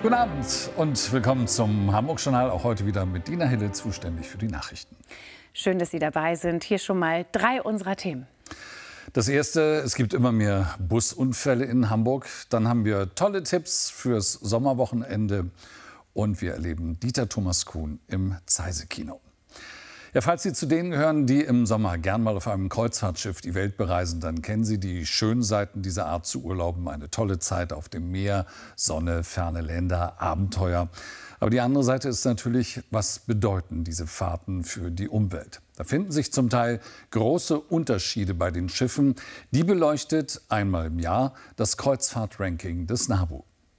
Guten Abend und willkommen zum Hamburg-Journal. Auch heute wieder mit Dina Hille, zuständig für die Nachrichten. Schön, dass Sie dabei sind. Hier schon mal 3 unserer Themen. Das erste, es gibt immer mehr Busunfälle in Hamburg. Dann haben wir tolle Tipps fürs Sommerwochenende. Und wir erleben Dieter Thomas Kuhn im Zeise-Kino. Ja, falls Sie zu denen gehören, die im Sommer gern mal auf einem Kreuzfahrtschiff die Welt bereisen, dann kennen Sie die schönen Seiten dieser Art zu urlauben. Eine tolle Zeit auf dem Meer, Sonne, ferne Länder, Abenteuer. Aber die andere Seite ist natürlich, was bedeuten diese Fahrten für die Umwelt? Da finden sich zum Teil große Unterschiede bei den Schiffen. Die beleuchtet einmal im Jahr das Kreuzfahrt-Ranking des NABU.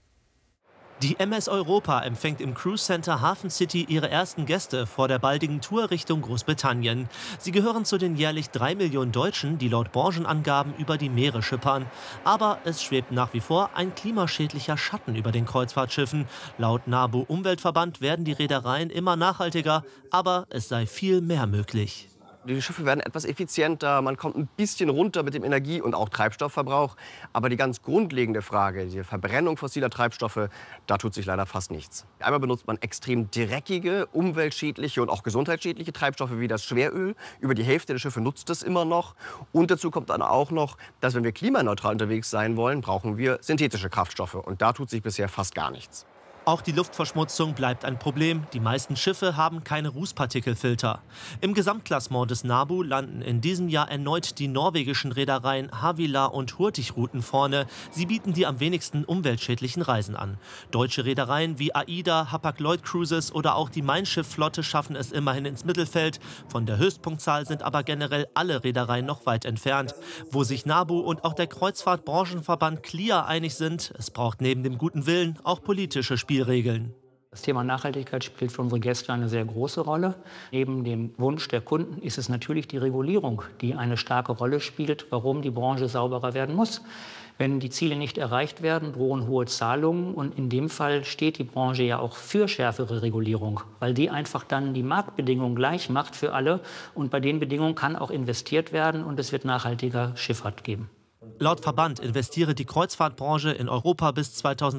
Die MS Europa empfängt im Cruise Center Hafen City ihre ersten Gäste vor der baldigen Tour Richtung Großbritannien. Sie gehören zu den jährlich 3 Millionen Deutschen, die laut Branchenangaben über die Meere schippern. Aber es schwebt nach wie vor ein klimaschädlicher Schatten über den Kreuzfahrtschiffen. Laut NABU Umweltverband werden die Reedereien immer nachhaltiger, aber es sei viel mehr möglich. Die Schiffe werden etwas effizienter, man kommt ein bisschen runter mit dem Energie- und auch Treibstoffverbrauch. Aber die ganz grundlegende Frage, die Verbrennung fossiler Treibstoffe, da tut sich leider fast nichts. Einmal benutzt man extrem dreckige, umweltschädliche und auch gesundheitsschädliche Treibstoffe wie das Schweröl. Über die Hälfte der Schiffe nutzt es immer noch. Und dazu kommt dann auch noch, dass wenn wir klimaneutral unterwegs sein wollen, brauchen wir synthetische Kraftstoffe. Und da tut sich bisher fast gar nichts. Auch die Luftverschmutzung bleibt ein Problem. Die meisten Schiffe haben keine Rußpartikelfilter. Im Gesamtklassement des NABU landen in diesem Jahr erneut die norwegischen Reedereien Havila und Hurtigruten vorne. Sie bieten die am wenigsten umweltschädlichen Reisen an. Deutsche Reedereien wie AIDA, Hapag-Lloyd Cruises oder auch die Mein Schiff-Flotte schaffen es immerhin ins Mittelfeld. Von der Höchstpunktzahl sind aber generell alle Reedereien noch weit entfernt. Wo sich NABU und auch der Kreuzfahrt-Branchenverband CLIA einig sind, es braucht neben dem guten Willen auch politische Spielregeln. Das Thema Nachhaltigkeit spielt für unsere Gäste eine sehr große Rolle. Neben dem Wunsch der Kunden ist es natürlich die Regulierung, die eine starke Rolle spielt, warum die Branche sauberer werden muss. Wenn die Ziele nicht erreicht werden, drohen hohe Zahlungen. Und in dem Fall steht die Branche ja auch für schärfere Regulierung, weil die einfach dann die Marktbedingungen gleich macht für alle. Und bei den Bedingungen kann auch investiert werden und es wird nachhaltiger Schifffahrt geben. Laut Verband investiere die Kreuzfahrtbranche in Europa bis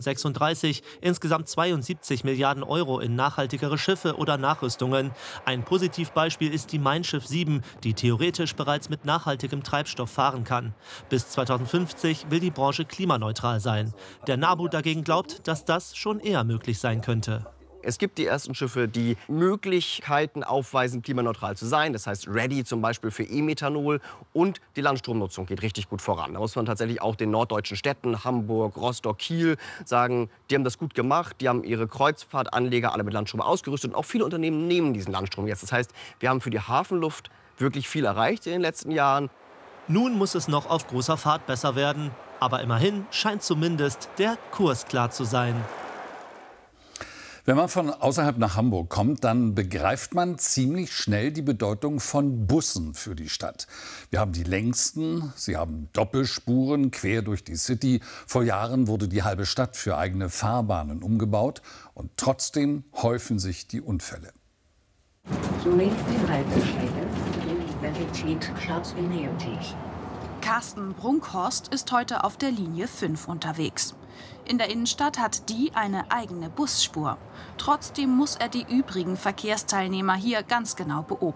2036 insgesamt 72 Milliarden Euro in nachhaltigere Schiffe oder Nachrüstungen. Ein Positivbeispiel ist die Mein Schiff 7, die theoretisch bereits mit nachhaltigem Treibstoff fahren kann. Bis 2050 will die Branche klimaneutral sein. Der NABU dagegen glaubt, dass das schon eher möglich sein könnte. Es gibt die ersten Schiffe, die Möglichkeiten aufweisen, klimaneutral zu sein. Das heißt, Ready zum Beispiel für E-Methanol. Und die Landstromnutzung geht richtig gut voran. Da muss man tatsächlich auch den norddeutschen Städten, Hamburg, Rostock, Kiel, sagen, die haben das gut gemacht. Die haben ihre Kreuzfahrtanleger alle mit Landstrom ausgerüstet. Und auch viele Unternehmen nehmen diesen Landstrom jetzt. Das heißt, wir haben für die Hafenluft wirklich viel erreicht in den letzten Jahren. Nun muss es noch auf großer Fahrt besser werden. Aber immerhin scheint zumindest der Kurs klar zu sein. Wenn man von außerhalb nach Hamburg kommt, dann begreift man ziemlich schnell die Bedeutung von Bussen für die Stadt. Wir haben die längsten, sie haben Doppelspuren quer durch die City. Vor Jahren wurde die halbe Stadt für eigene Fahrbahnen umgebaut. Und trotzdem häufen sich die Unfälle. Zunächst die Haltestelle, Universität Charles-Villeneuve. Carsten Brunkhorst ist heute auf der Linie 5 unterwegs. In der Innenstadt hat die eine eigene Busspur. Trotzdem muss er die übrigen Verkehrsteilnehmer hier ganz genau beobachten.